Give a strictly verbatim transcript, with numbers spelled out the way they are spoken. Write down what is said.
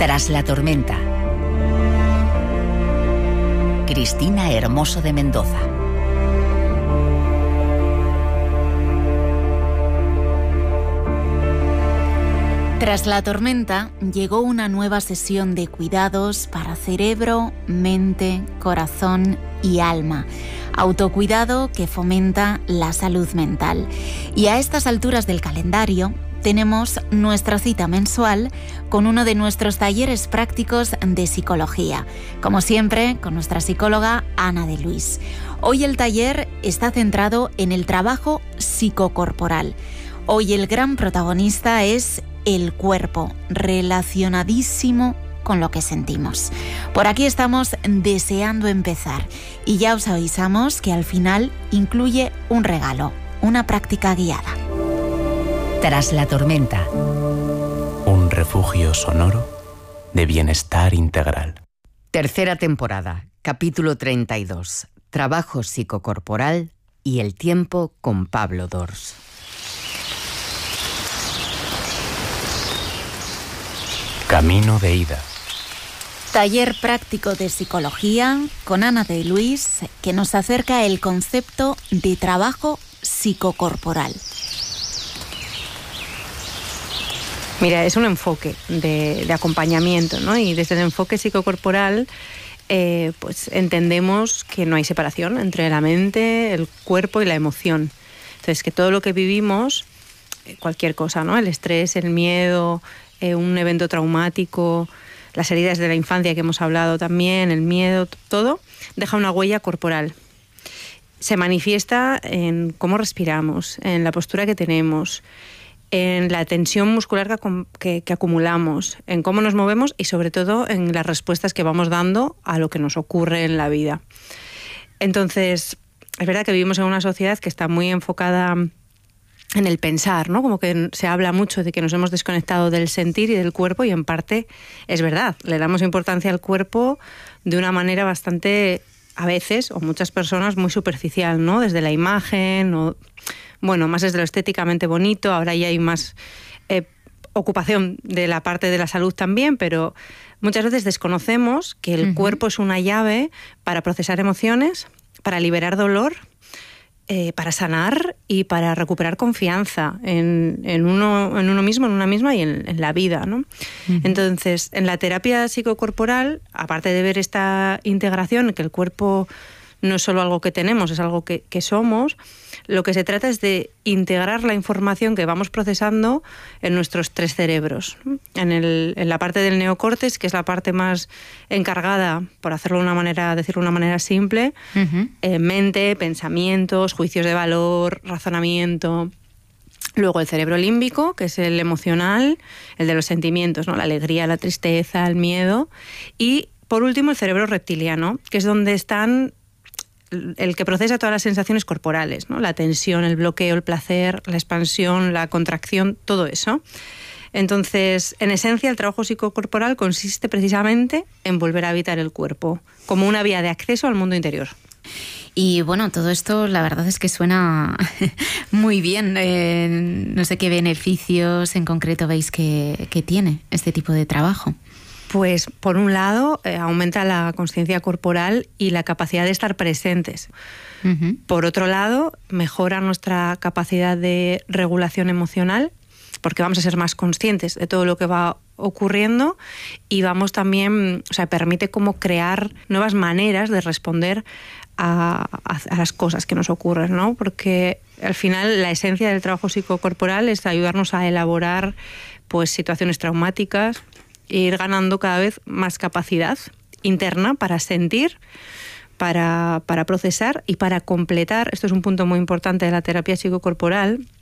Tras la tormenta. Cristina Hermoso de Mendoza. Tras la tormenta llegó una nueva sesión de cuidados para cerebro, mente, corazón y alma. Autocuidado que fomenta la salud mental. Y a estas alturas del calendario tenemos nuestra cita mensual con uno de nuestros talleres prácticos de psicología. Como siempre, con nuestra psicóloga Ana de Luis. Hoy el taller está centrado en el trabajo psicocorporal. Hoy el gran protagonista es el cuerpo, relacionadísimo con lo que sentimos. Por aquí estamos deseando empezar y ya os avisamos que al final incluye un regalo, una práctica guiada. Tras la tormenta. Un refugio sonoro de bienestar integral. Tercera temporada, capítulo treinta y dos. Trabajo psicocorporal y el tiempo con Pablo Dors. Camino de ida. Taller práctico de psicología con Ana de Luis, que nos acerca el concepto de trabajo psicocorporal. Mira, es un enfoque de, de acompañamiento, ¿no? Y desde el enfoque psicocorporal, eh, pues entendemos que no hay separación entre la mente, el cuerpo y la emoción. Entonces, que todo lo que vivimos, cualquier cosa, ¿no? El estrés, el miedo, eh, un evento traumático, las heridas de la infancia que hemos hablado también, el miedo, todo, deja una huella corporal. Se manifiesta en cómo respiramos, en la postura que tenemos, en la tensión muscular que, que, que acumulamos, en cómo nos movemos y sobre todo en las respuestas que vamos dando a lo que nos ocurre en la vida. Entonces, es verdad que vivimos en una sociedad que está muy enfocada en el pensar, ¿no? Como que se habla mucho de que nos hemos desconectado del sentir y del cuerpo, y en parte es verdad. Le damos importancia al cuerpo de una manera bastante, a veces, o muchas personas, muy superficial, ¿no? Desde la imagen, o bueno, más desde lo estéticamente bonito. Ahora ya hay más eh, ocupación de la parte de la salud también, pero muchas veces desconocemos que el uh-huh. cuerpo es una llave para procesar emociones, para liberar dolor, Eh, para sanar y para recuperar confianza en, en, uno, en uno mismo, en una misma y en, en la vida, ¿no? Uh-huh. Entonces, en la terapia psicocorporal, aparte de ver esta integración, que el cuerpo no es solo algo que tenemos, es algo que, que somos, lo que se trata es de integrar la información que vamos procesando en nuestros tres cerebros. En, el, en la parte del neocórtex, que es la parte más encargada, por hacerlo de una manera, decirlo de una manera simple, uh-huh. eh, mente, pensamientos, juicios de valor, razonamiento. Luego el cerebro límbico, que es el emocional, el de los sentimientos, ¿no? La alegría, la tristeza, el miedo. Y por último el cerebro reptiliano, que es donde están el que procesa todas las sensaciones corporales, ¿no? La tensión, el bloqueo, el placer, la expansión, la contracción, todo eso. Entonces, en esencia, el trabajo psicocorporal consiste precisamente en volver a habitar el cuerpo como una vía de acceso al mundo interior. Y bueno, todo esto la verdad es que suena muy bien. Eh, no sé qué beneficios en concreto veis que, que tiene este tipo de trabajo. Pues, por un lado, eh, aumenta la consciencia corporal y la capacidad de estar presentes. Uh-huh. Por otro lado, mejora nuestra capacidad de regulación emocional, porque vamos a ser más conscientes de todo lo que va ocurriendo y vamos también, o sea, permite como crear nuevas maneras de responder a, a, a las cosas que nos ocurren, ¿no? Porque al final la esencia del trabajo psicocorporal es ayudarnos a elaborar pues situaciones traumáticas, e ir ganando cada vez más capacidad interna para sentir, para, para procesar y para completar. Esto es un punto muy importante de la terapia psicocorporal,